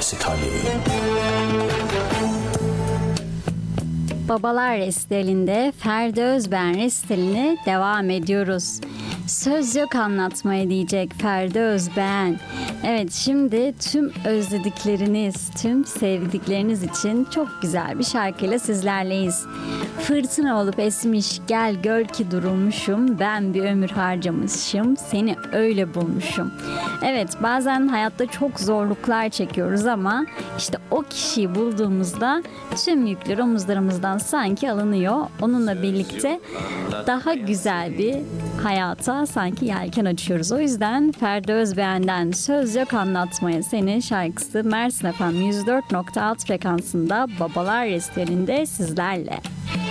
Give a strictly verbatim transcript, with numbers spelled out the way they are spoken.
Resikali. Babalar Resitalinde Ferdi Özben Resitaline devam ediyoruz. Söz yok anlatmaya diyecek Ferdi Özben. Evet, şimdi tüm özledikleriniz, tüm sevdikleriniz için çok güzel bir şarkıyla sizlerleyiz. Fırtına olup esmiş, gel gör ki durulmuşum, ben bir ömür harcamışım, seni öyle bulmuşum. Evet, bazen hayatta çok zorluklar çekiyoruz ama işte o kişiyi bulduğumuzda tüm yükler omuzlarımızdan sanki alınıyor. Onunla birlikte daha güzel bir hayata sanki yelken açıyoruz. O yüzden Ferdi Özbeğen'den Söz Yok Anlatmaya Seni şarkısı Mersin F M yüz dört nokta altı frekansında Babalar Resitalinde sizlerle.